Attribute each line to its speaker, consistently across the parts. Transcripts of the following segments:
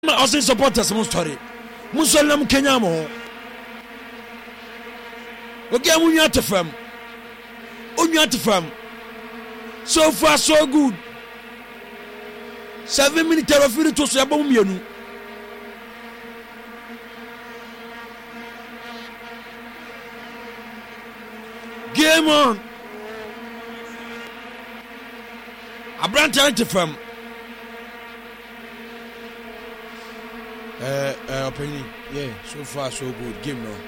Speaker 1: Austin supporters mo story musolam Kenya mo oge amunya tefam onya tefam so far so good 7 minutes referee to so yabom mienu game on Abranta tefam opinion yeah so far so good game no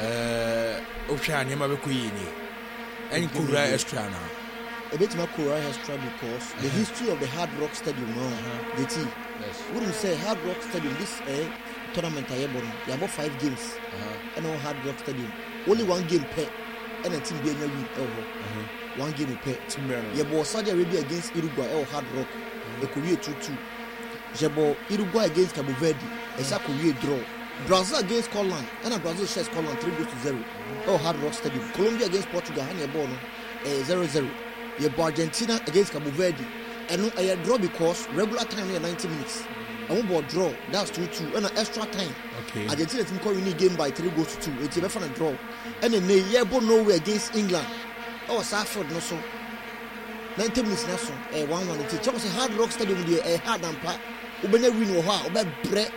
Speaker 1: option nyama be koyi ni any Kura extra now
Speaker 2: a bit more Kura extra because the history of the Hard Rock Stadium the team yes wouldn't say Hard Rock Stadium this tournament I have 5 games and on Hard Rock Stadium only one game per and a team being win one game per you have Saudi Arabia against Uruguay or Hard Rock the Korea 2-2 Jabo Uruguay against Cabo Verde, a Korea draw. Brazil against Scotland, and Brazil shares Scotland 3-0. Oh, Hard Rock Stadium. Colombia against Portugal, and your ball 0-0. You have Argentina against Cabo Verde, and a draw because regular time here 90 minutes. I won't draw. That's 2-2, and an extra time.
Speaker 1: Okay.
Speaker 2: Argentina team call winning game by 3-2. It's a fun draw, and then they yebo Norway against England. Oh, Safford no so. 90 minutes now so. 1-1. It's just a Hard Rock Stadium with a hard and part. Ubene win wo ha obe bre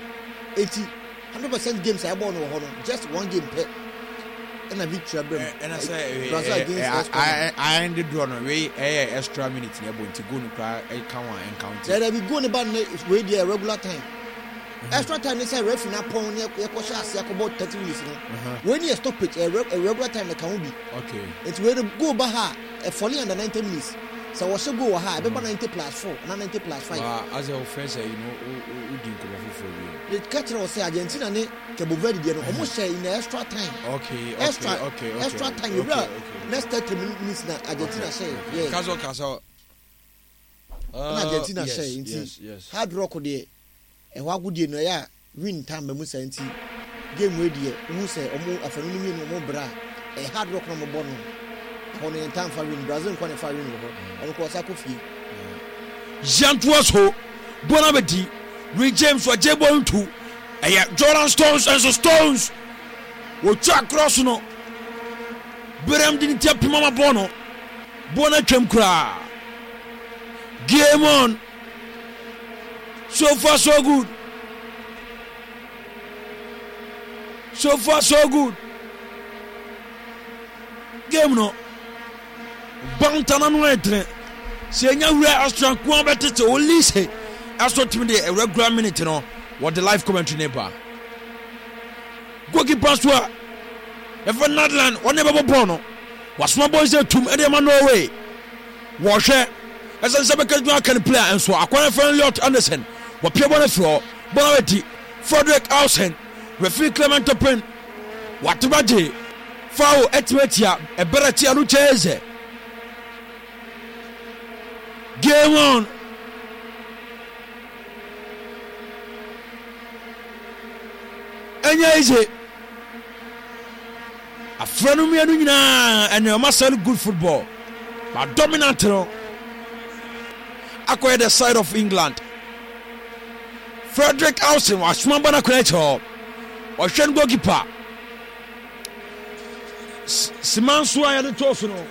Speaker 2: 100% games I born wo just one game per and a victory brem
Speaker 1: and I say
Speaker 2: Brazil against
Speaker 1: I ended draw no we extra minutes near going to go no cry can one encounter
Speaker 2: there be go about we dey regular time extra time say referee na pon ne ko sha ase about 30 minutes no when you stop it a regular time can be
Speaker 1: okay
Speaker 2: it's where go ba ha falling under 90 minutes. So what should go ha? Be 90+4, 90+5.
Speaker 1: As a friend say, you know, who didn't come for you. The
Speaker 2: catcher will say Argentina ne Cabo Verde almost share in the extra time.
Speaker 1: Okay.
Speaker 2: Extra time. You know, next 30 minutes na Argentina share. Yeah.
Speaker 1: Caso.
Speaker 2: Argentina share.
Speaker 1: Yes.
Speaker 2: Hard Rock there. And what good you know? Yeah, win time be musa enti game we there. Musa omo afanu ni no mo bra. Hard Rock no mo bono. On the time for win Brazil qualify win on ko sa ko fi
Speaker 1: Jantuas ho Bonabedi Ray James wa Jebon 2 Jordan Stones and so Stones wo twa cross no Berem din tap mama bono bona twem kra game on so far so good game no Bantana no entre se nya wura Australia ko betete o lise aso timi de a regular minute no what the live commentary neighbor goalkeeper so e for Netherland one never ball no wasoma boys tum e de ma Norway wo hwe esen se beka dua kan player enso akwan fan Lot Anderson wo pie bona fro bona weti Frederick Ausen referee Clement Topen watabaje foul etimetia e berati anu cheze game on enya ize afranu mi anu nyina and o masel good football but dominant no acquire the side of England Frederick Ausen was smamba na kwecho o hwen goalkeeper Simanso ayade tofu no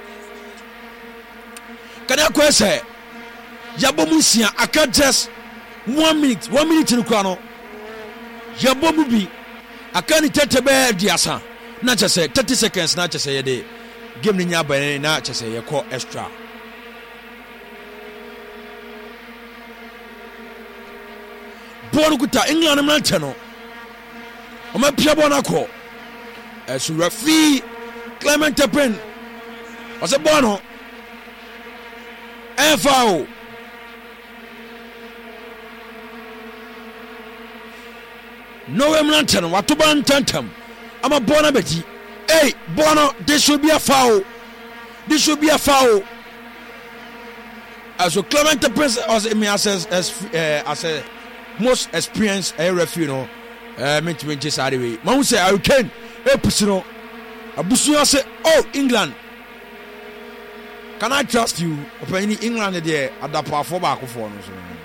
Speaker 1: Kana kwese yabomusia aka just 1 minute no kwa no yabomu bi aka ni tetebe diasa na chese 30 seconds na chese yede game ni nya ban na chese ye call extra bonu kuta England man cheno o ma pia bona ko esu referee Clement Topen o se bono FAO no emlanten watoba ntantam ama bona beti bono this should be a foul as Clement Topen as a most experienced referee no me just anyway ma say I can pusino abusu say England can I trust you? Opinion England there at the power for back for no.